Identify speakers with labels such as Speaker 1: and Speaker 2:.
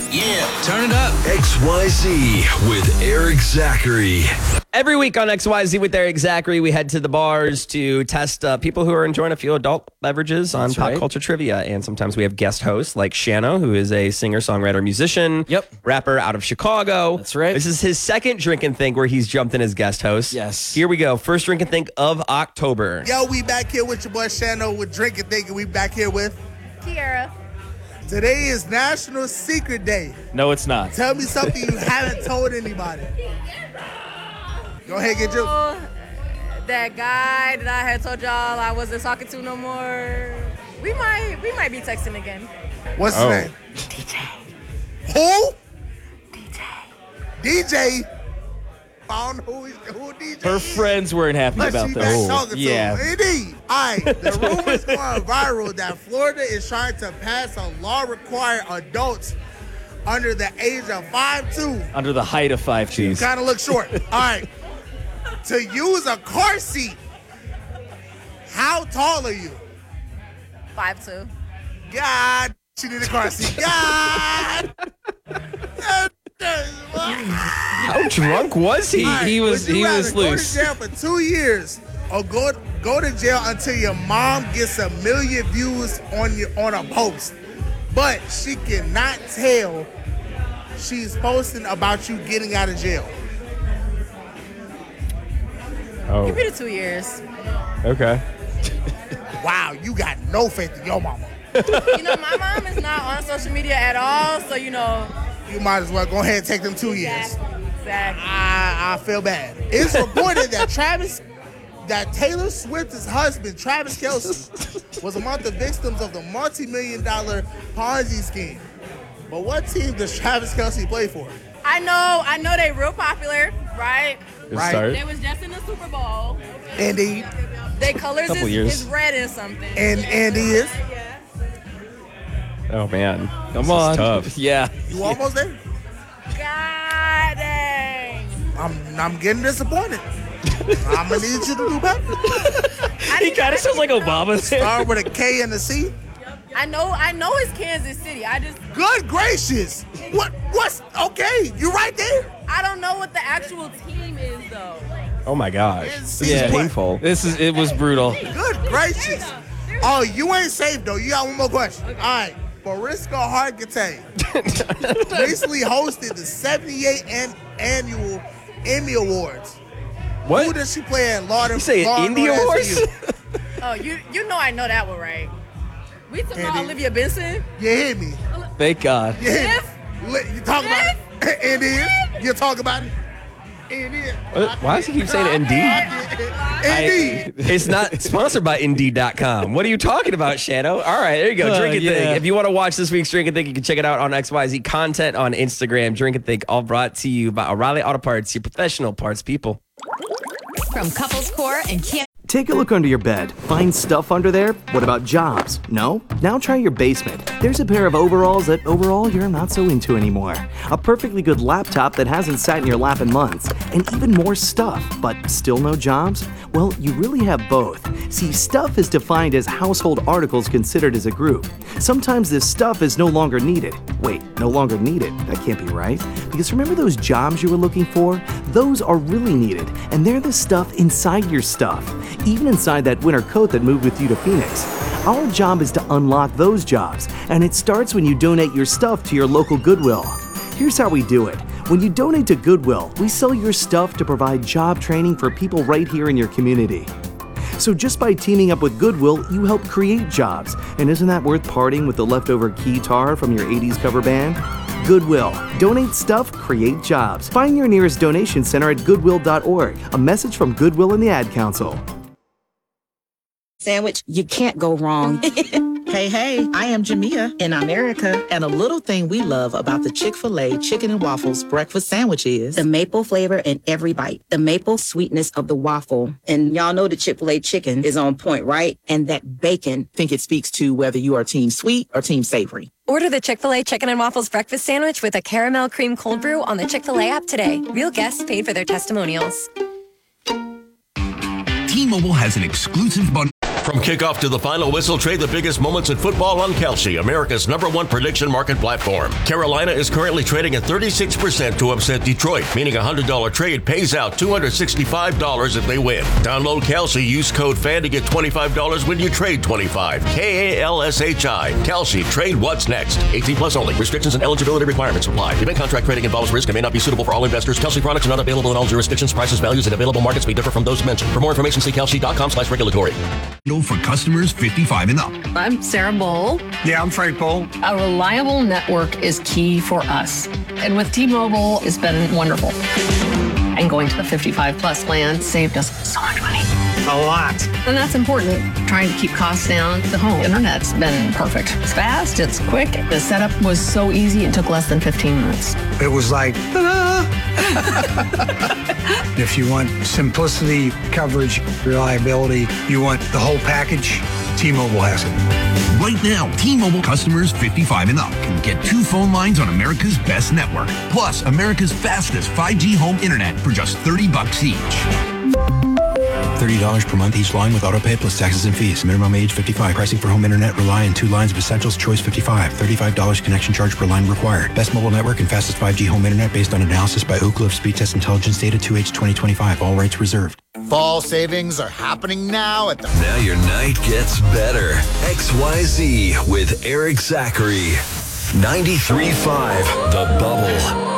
Speaker 1: Yeah. Turn it up.
Speaker 2: XYZ with Eric Zachary.
Speaker 3: Every week on XYZ with Eric Zachary, we head to the bars to test people who are enjoying a few adult beverages on pop culture trivia. And sometimes we have guest hosts like Shano, who is a singer, songwriter, musician, rapper out of Chicago.
Speaker 4: That's right.
Speaker 3: This is his second Drink and Think where he's jumped in as guest host.
Speaker 4: Yes.
Speaker 3: Here we go. First Drink and Think of October.
Speaker 5: Yo, we back here with your boy Shano with Drink and Think, and we back here with
Speaker 6: Kiara.
Speaker 5: Today is National Secret Day.
Speaker 4: No, it's not.
Speaker 5: Tell me something you haven't told anybody. Go ahead, get you.
Speaker 6: That guy that I had told y'all I wasn't talking to no more. We might be texting again.
Speaker 5: What's his name?
Speaker 6: DJ.
Speaker 5: Who?
Speaker 6: DJ.
Speaker 5: DJ. I don't know who DJ
Speaker 4: Her
Speaker 5: is.
Speaker 4: friends weren't happy
Speaker 5: But
Speaker 4: about
Speaker 5: she
Speaker 4: this.
Speaker 5: back talking to
Speaker 4: Yeah.
Speaker 5: him. Indeed. All right, the rumors going viral that Florida is trying to pass a law requiring adults under the age of 5'2".
Speaker 4: Under the height of 5'2".
Speaker 5: Kind of look short. All right. To use a car seat, how tall are you?
Speaker 6: 5'2".
Speaker 5: God, she need a car seat. God.
Speaker 3: How drunk was he?
Speaker 5: All right,
Speaker 4: He was
Speaker 5: would you rather
Speaker 4: loose.
Speaker 5: Go to jail for 2 years or go to jail until your mom gets 1 million views on a post, but she cannot tell she's posting about you getting out of jail.
Speaker 6: Give me the 2 years.
Speaker 3: Okay.
Speaker 5: Wow, you got no faith in your mama.
Speaker 6: You know, my mom is not on social media at all, so you know.
Speaker 5: You might as well go ahead and take them 2 years.
Speaker 6: Exactly.
Speaker 5: I feel bad. It's reported that Taylor Swift's husband, Travis Kelce, was among the victims of the multi-million-dollar Ponzi scheme. But what team does Travis Kelce play for?
Speaker 6: I know they real popular, right?
Speaker 5: Right.
Speaker 6: They was just in the Super Bowl.
Speaker 5: Indeed.
Speaker 6: Their colors
Speaker 4: Couple years.
Speaker 6: is red and something.
Speaker 5: And he is.
Speaker 3: Oh, man.
Speaker 4: Come
Speaker 3: This
Speaker 4: on.
Speaker 3: is tough.
Speaker 4: Yeah.
Speaker 5: You almost there?
Speaker 6: God dang.
Speaker 5: I'm getting disappointed. I'm gonna need you to do better.
Speaker 4: He kind of sounds like Obama there.
Speaker 5: Start with a K and a C.
Speaker 6: I know it's Kansas City.
Speaker 5: Good gracious. What's okay? You right there?
Speaker 6: I don't know what the actual team is though.
Speaker 3: Oh, my gosh.
Speaker 5: It's-
Speaker 3: This is
Speaker 5: Yeah.
Speaker 3: painful.
Speaker 4: It was brutal.
Speaker 5: Good gracious. Oh, you ain't safe though. You got one more question. All right. Bariska Hargitay recently hosted the 78th annual Emmy Awards.
Speaker 3: What?
Speaker 5: Who does she play at Law
Speaker 3: You say Indie Awards?
Speaker 6: Oh, you know I know that one, right? We talking about
Speaker 5: Andy.
Speaker 6: Olivia Benson?
Speaker 5: You hear me?
Speaker 4: Thank God.
Speaker 5: You hear
Speaker 6: If?
Speaker 5: me? You talk about it? Indian? You talk about it? Indian.
Speaker 3: Why does he keep saying Indeed?
Speaker 5: Indeed.
Speaker 3: It's not sponsored by Indeed.com. What are you talking about, Shadow? All right, there you go. Drink and
Speaker 4: yeah.
Speaker 3: Think. If you want to watch this week's Drink and Think, you can check it out on XYZ content on Instagram. Drink and Think, all brought to you by O'Reilly Auto Parts, your professional parts people.
Speaker 7: From Couples Core and Camp.
Speaker 8: Take a look under your bed. Find stuff under there? What about jobs? No? Now try your basement. There's a pair of overalls that overall you're not so into anymore. A perfectly good laptop that hasn't sat in your lap in months. And even more stuff, but still no jobs? Well, you really have both. See, stuff is defined as household articles considered as a group. Sometimes this stuff is no longer needed. Wait, no longer needed? That can't be right. Because remember those jobs you were looking for? Those are really needed, and they're the stuff inside your stuff. Even inside that winter coat that moved with you to Phoenix. Our job is to unlock those jobs, and it starts when you donate your stuff to your local Goodwill. Here's how we do it. When you donate to Goodwill, we sell your stuff to provide job training for people right here in your community. So just by teaming up with Goodwill, you help create jobs. And isn't that worth parting with the leftover keytar from your 80s cover band? Goodwill. Donate stuff, create jobs. Find your nearest donation center at goodwill.org. A message from Goodwill and the Ad Council.
Speaker 9: Sandwich, you can't go wrong.
Speaker 10: Hey, I am Jamia in America, and a little thing we love about the Chick-fil-A Chicken and Waffles breakfast sandwich is
Speaker 9: the maple flavor in every bite, the maple sweetness of the waffle. And y'all know the Chick-fil-A chicken is on point, right? And that bacon.
Speaker 10: think it speaks to whether you are team sweet or team savory.
Speaker 7: Order the Chick-fil-A Chicken and Waffles breakfast sandwich with a caramel cream cold brew on the Chick-fil-A app today. Real guests paid for their testimonials.
Speaker 1: T-Mobile has an exclusive bundle. From kickoff to the final whistle, trade the biggest moments in football on Kalshi, America's #1 prediction market platform. Carolina is currently trading at 36% to upset Detroit, meaning a $100 trade pays out $265 if they win. Download Kalshi, use code FAN to get $25 when you trade 25. KALSHI. Kalshi. Trade what's next. 18 plus only. Restrictions and eligibility requirements apply. Event contract trading involves risk and may not be suitable for all investors. Kalshi products are not available in all jurisdictions. Prices, values, and available markets may differ from those mentioned. For more information, see kalshi.com/regulatory.
Speaker 11: For customers 55 and up.
Speaker 12: I'm Sarah Bowl.
Speaker 11: Yeah, I'm Frank Bowl.
Speaker 12: A reliable network is key for us. And with T-Mobile, it's been wonderful. And going to the 55 plus plan saved us so much money.
Speaker 11: A lot.
Speaker 12: And that's important. Trying to keep costs down. The home internet's been perfect. It's fast, it's quick. The setup was so easy, it took less than 15 minutes.
Speaker 11: It was like, ta-da! If you want simplicity, coverage, reliability, you want the whole package, T-Mobile has it. Right now, T-Mobile customers 55 and up can get 2 phone lines on America's best network, plus America's fastest 5G home internet for just $30 each. $30 per month each line with autopay plus taxes and fees. Minimum age 55. Pricing for home internet rely on 2 lines of Essentials Choice 55. $35 connection charge per line required. Best mobile network and fastest 5G home internet based on analysis by Ookla of Speed Test Intelligence data 2H 2025. All rights reserved.
Speaker 13: Fall savings are happening now at the...
Speaker 2: Now your night gets better. XYZ with Eric Zachary. 93.5 The Bubble.